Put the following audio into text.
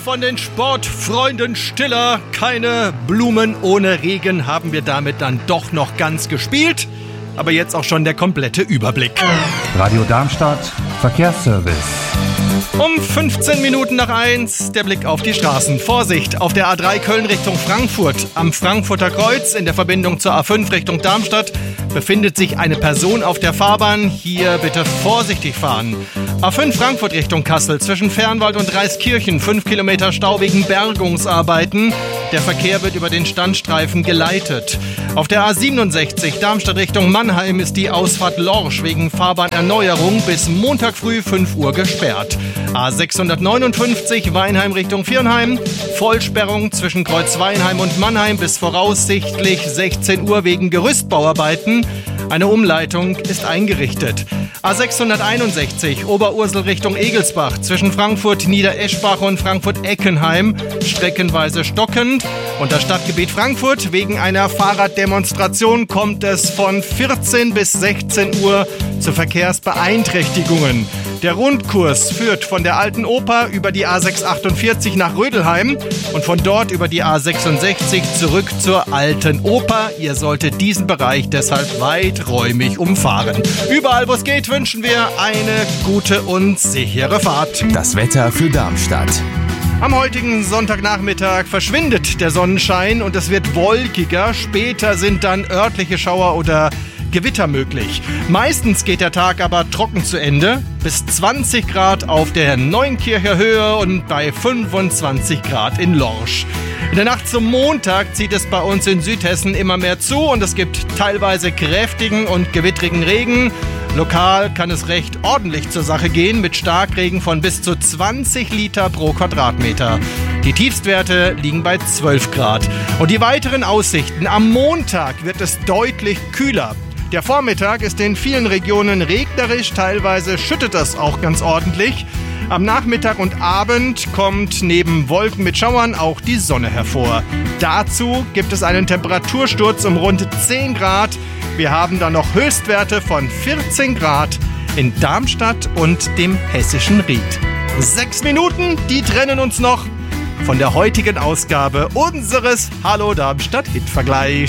Von den Sportfreunden Stiller, keine Blumen ohne Regen, haben wir damit dann doch noch ganz gespielt. Aber jetzt auch schon der komplette Überblick. Radio Darmstadt, Verkehrsservice. Um 15 Minuten nach 1 der Blick auf die Straßen. Vorsicht, auf der A3 Köln Richtung Frankfurt. Am Frankfurter Kreuz in der Verbindung zur A5 Richtung Darmstadt befindet sich eine Person auf der Fahrbahn. Hier bitte vorsichtig fahren. A5 Frankfurt Richtung Kassel zwischen Fernwald und Reiskirchen. 5 Kilometer Stau wegen Bergungsarbeiten. Der Verkehr wird über den Standstreifen geleitet. Auf der A67 Darmstadt Richtung Mannheim ist die Ausfahrt Lorsch wegen Fahrbahnerneuerung bis Montag früh 5 Uhr gesperrt. A659 Weinheim Richtung Viernheim. Vollsperrung zwischen Kreuz Weinheim und Mannheim bis voraussichtlich 16 Uhr wegen Gerüstbauarbeiten. Eine Umleitung ist eingerichtet. A661 Oberursel Richtung Egelsbach zwischen Frankfurt Niedereschbach und Frankfurt-Eckenheim streckenweise stockend. Und das Stadtgebiet Frankfurt wegen einer Fahrraddemonstration kommt es von 14 bis 16 Uhr zu Verkehrsbeeinträchtigungen. Der Rundkurs führt von der Alten Oper über die A648 nach Rödelheim und von dort über die A66 zurück zur Alten Oper. Ihr solltet diesen Bereich deshalb weiträumig umfahren. Überall, wo es geht, wünschen wir eine gute und sichere Fahrt. Das Wetter für Darmstadt. Am heutigen Sonntagnachmittag verschwindet der Sonnenschein und es wird wolkiger. Später sind dann örtliche Schauer oder Gewitter möglich. Meistens geht der Tag aber trocken zu Ende. Bis 20 Grad auf der Neunkircher Höhe und bei 25 Grad in Lorsch. In der Nacht zum Montag zieht es bei uns in Südhessen immer mehr zu und es gibt teilweise kräftigen und gewittrigen Regen. Lokal kann es recht ordentlich zur Sache gehen mit Starkregen von bis zu 20 Liter pro Quadratmeter. Die Tiefstwerte liegen bei 12 Grad. Und die weiteren Aussichten: am Montag wird es deutlich kühler. Der Vormittag ist in vielen Regionen regnerisch, teilweise schüttet es auch ganz ordentlich. Am Nachmittag und Abend kommt neben Wolken mit Schauern auch die Sonne hervor. Dazu gibt es einen Temperatursturz um rund 10 Grad. Wir haben dann noch Höchstwerte von 14 Grad in Darmstadt und dem hessischen Ried. 6 Minuten, die trennen uns noch von der heutigen Ausgabe unseres Hallo Darmstadt Hitvergleichs.